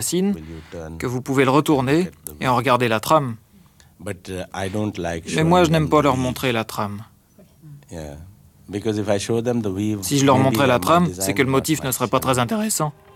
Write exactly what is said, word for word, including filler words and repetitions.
fascine que vous pouvez le retourner et en regarder la trame. Mais moi, je n'aime pas leur montrer la trame. Si je leur montrais la trame, c'est que le motif ne serait pas très intéressant.